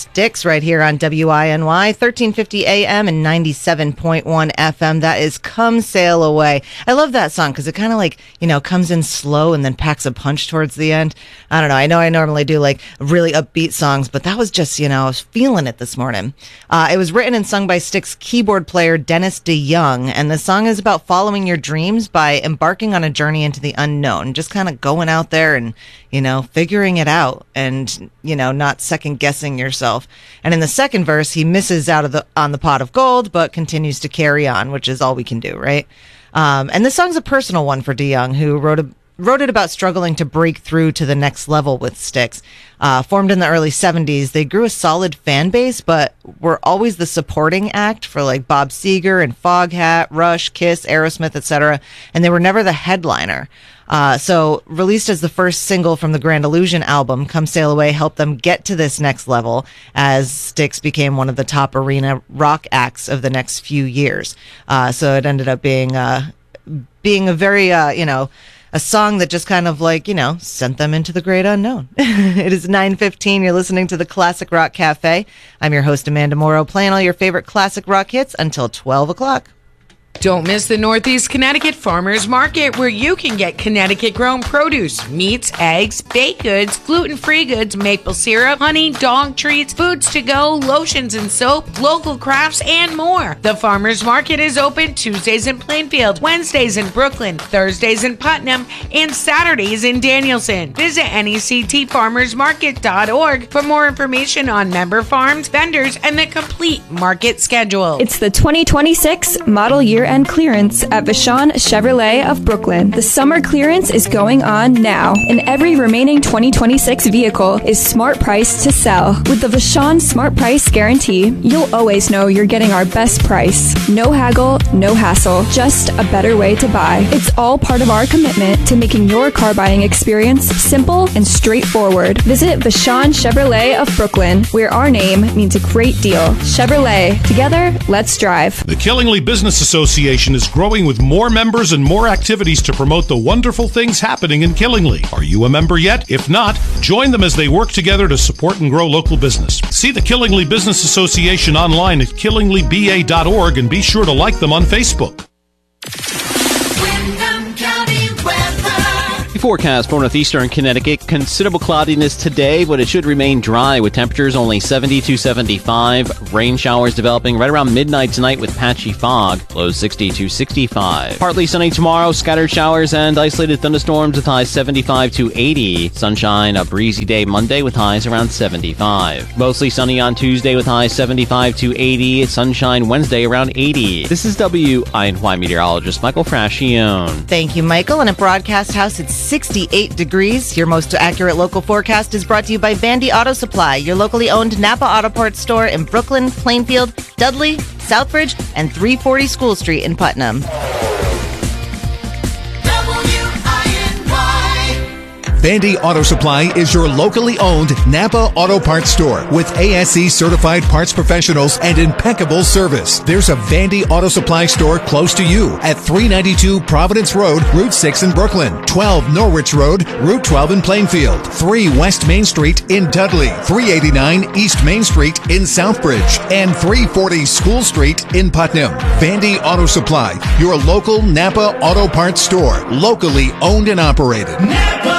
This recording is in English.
Styx right here on WINY, 1350 AM and 97.1 FM. That is Come Sail Away. I love that song because it kind of like, comes in slow and then packs a punch towards the end. I don't know. I know I normally do like really upbeat songs, but that was just, I was feeling it this morning. It was written and sung by Styx keyboard player Dennis DeYoung, and the song is about following your dreams by embarking on a journey into the unknown, just kind of going out there and, figuring it out and, not second guessing yourself. And in the second verse, he misses out on the pot of gold, but continues to carry on, which is all we can do, right? And this song's a personal one for DeYoung, who wrote it about struggling to break through to the next level with Styx. Formed in the early 70s, they grew a solid fan base, but were always the supporting act for like Bob Seger and Foghat, Rush, Kiss, Aerosmith, etc. And they were never the headliner. So released as the first single from the Grand Illusion album, Come Sail Away helped them get to this next level as Styx became one of the top arena rock acts of the next few years. So it ended up being a very, a song that just kind of like, sent them into the great unknown. It is 9:15. You're listening to the Classic Rock Cafe. I'm your host, Amanda Morrow, playing all your favorite classic rock hits until 12 o'clock. Don't miss the Northeast Connecticut Farmers Market, where you can get Connecticut-grown produce, meats, eggs, baked goods, gluten-free goods, maple syrup, honey, dog treats, foods to go, lotions and soap, local crafts, and more. The Farmers Market is open Tuesdays in Plainfield, Wednesdays in Brooklyn, Thursdays in Putnam, and Saturdays in Danielson. Visit nectfarmersmarket.org for more information on member farms, vendors, and the complete market schedule. It's the 2026 model year end clearance at Vashon Chevrolet of Brooklyn. The summer clearance is going on now, and every remaining 2026 vehicle is smart price to sell. With the Vashon Smart Price Guarantee, you'll always know you're getting our best price. No haggle, no hassle, just a better way to buy. It's all part of our commitment to making your car buying experience simple and straightforward. Visit Vashon Chevrolet of Brooklyn, where our name means a great deal. Chevrolet. Together, let's drive. The Killingly Business Association is growing with more members and more activities to promote the wonderful things happening in Killingly. Are you a member yet? If not, join them as they work together to support and grow local business. See the Killingly Business Association online at killinglyba.org and be sure to like them on Facebook. Forecast for northeastern Connecticut. Considerable cloudiness today, but it should remain dry with temperatures only 70 to 75. Rain showers developing right around midnight tonight with patchy fog. Lows 60 to 65. Partly sunny tomorrow. Scattered showers and isolated thunderstorms with highs 75 to 80. Sunshine, a breezy day Monday with highs around 75. Mostly sunny on Tuesday with highs 75 to 80. Sunshine Wednesday around 80. This is WINY meteorologist Michael Frascione. Thank you, Michael. And at Broadcast House, it's 68 degrees. Your most accurate local forecast is brought to you by Vandy Auto Supply, your locally owned Napa Auto Parts store in Brooklyn, Plainfield, Dudley, Southbridge, and 340 School Street in Putnam. Vandy Auto Supply is your locally owned Napa Auto Parts store with ASE certified parts professionals and impeccable service. There's a Vandy Auto Supply store close to you at 392 Providence Road, Route 6 in Brooklyn, 12 Norwich Road, Route 12 in Plainfield, 3 West Main Street in Dudley, 389 East Main Street in Southbridge, and 340 School Street in Putnam. Vandy Auto Supply, your local Napa Auto Parts store, locally owned and operated. Napa